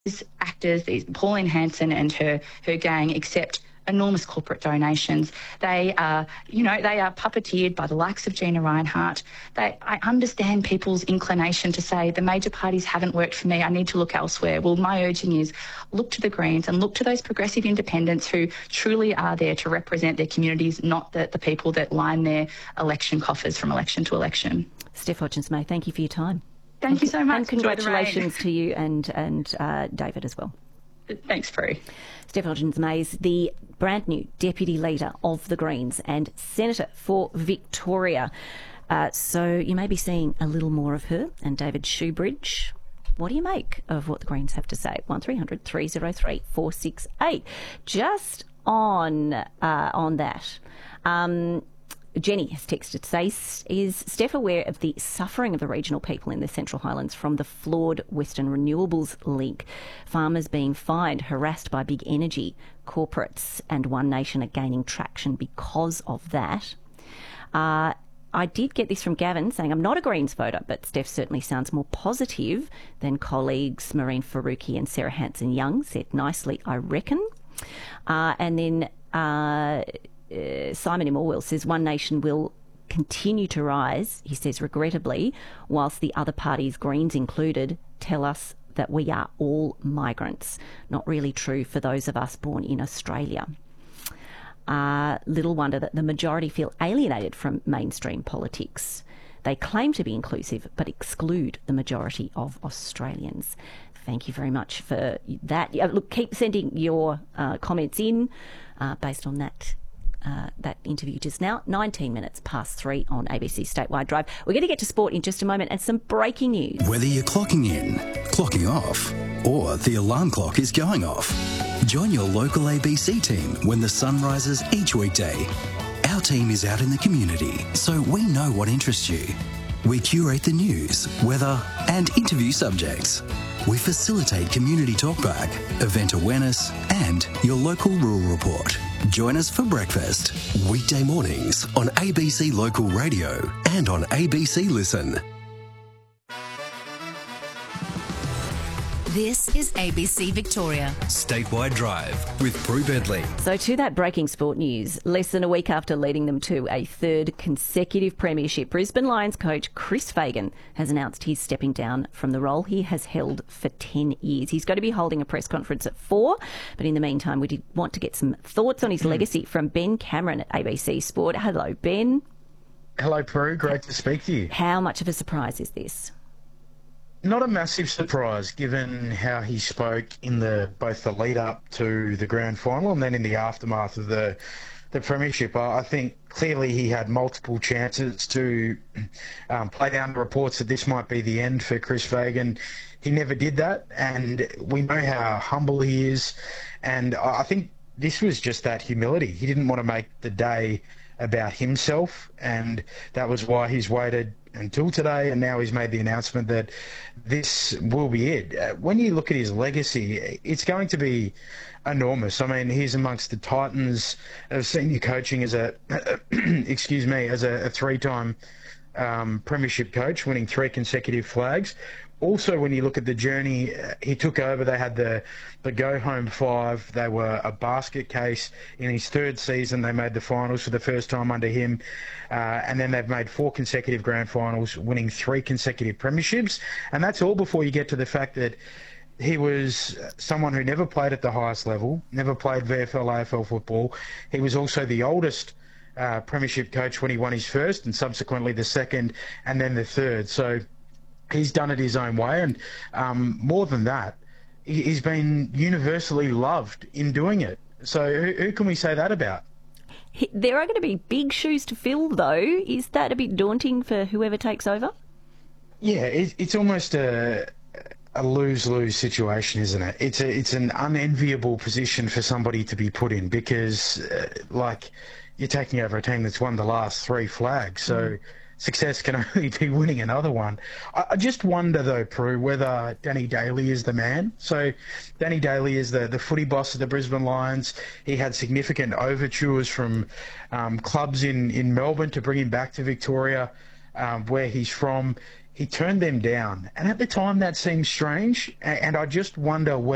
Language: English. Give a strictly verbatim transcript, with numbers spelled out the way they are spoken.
These actors, these Pauline Hanson and her her gang, accept enormous corporate donations. They are, you know, they are puppeteered by the likes of Gina Rinehart. They, I understand people's inclination to say the major parties haven't worked for me, I need to look elsewhere. Well, my urging is look to the Greens and look to those progressive independents who truly are there to represent their communities, not the, the people that line their election coffers from election to election. Steph Hodgins-May, thank you for your time. Thank you so much. And congratulations to you and, and uh, David as well. Thanks, Prue. Steph Hodgins-May is the brand new Deputy Leader of the Greens and Senator for Victoria. Uh, so you may be seeing a little more of her and David Shoebridge. What do you make of what the Greens have to say? one three hundred three oh three four six eight. Just on, uh, on that... Um, Jenny has texted to say, is Steph aware of the suffering of the regional people in the Central Highlands from the flawed Western Renewables link? Farmers being fined, harassed by big energy, corporates and One Nation are gaining traction because of that. Uh, I did get this from Gavin saying, I'm not a Greens voter, but Steph certainly sounds more positive than colleagues Maureen Faruqi and Sarah Hanson-Young. Said nicely, I reckon. Uh, and then... Uh, Uh, Simon M. Orwell says One Nation will continue to rise, he says regrettably, whilst the other parties, Greens included, tell us that we are all migrants. Not really true for those of us born in Australia. Uh, little wonder that the majority feel alienated from mainstream politics. They claim to be inclusive but exclude the majority of Australians. Thank you very much for that. Uh, look, keep sending your uh, comments in uh, based on that Uh, that interview just now. nineteen minutes past three on A B C Statewide Drive. We're going to get to sport in just a moment and some breaking news. Whether you're clocking in, clocking off, or the alarm clock is going off, join your local A B C team when the sun rises each weekday. Our team is out in the community, so we know what interests you. We curate the news, weather, and interview subjects. We facilitate community talkback, event awareness, and your local rural report. Join us for breakfast, weekday mornings on A B C Local Radio and on A B C Listen. This is A B C Victoria. Statewide Drive with Prue Bedley. So to that breaking sport news, less than a week after leading them to a third consecutive premiership, Brisbane Lions coach Chris Fagan has announced he's stepping down from the role he has held for ten years. He's going to be holding a press conference at four, but in the meantime, we did want to get some thoughts on his legacy from Ben Cameron at A B C Sport. Hello, Ben. Hello, Prue. Great to speak to you. How much of a surprise is this? Not a massive surprise, given how he spoke in the both the lead up to the grand final and then in the aftermath of the the premiership. I think clearly he had multiple chances to um, play down the reports that this might be the end for Chris Fagan. He never did that, and we know how humble he is. And I think this was just that humility. He didn't want to make the day about himself, and that was why he's waited until today, and now he's made the announcement that this will be it. Uh, when you look at his legacy, it's going to be enormous. I mean, he's amongst the titans of senior coaching as a, excuse me, as a, a three-time um, premiership coach, winning three consecutive flags. Also, when you look at the journey uh, he took over, they had the, the go-home five. They were a basket case. In his third season, they made the finals for the first time under him. Uh, and then they've made four consecutive grand finals, winning three consecutive premierships. And that's all before you get to the fact that he was someone who never played at the highest level, never played V F L, A F L football. He was also the oldest uh, premiership coach when he won his first, and subsequently the second, and then the third. So he's done it his own way, and um, more than that, he's been universally loved in doing it. So who, who can we say that about? There are going to be big shoes to fill, though. Is that a bit daunting for whoever takes over? Yeah, it, it's almost a, a lose-lose situation, isn't it? It's a, it's an unenviable position for somebody to be put in because, uh, like, you're taking over a team that's won the last three flags, so... Mm. Success can only be winning another one. I, I just wonder, though, Prue, whether Danny Daly is the man. So Danny Daly is the, the footy boss of the Brisbane Lions. He had significant overtures from um, clubs in, in Melbourne to bring him back to Victoria, um, where he's from. He turned them down. And at the time, that seemed strange. And, and I just wonder whether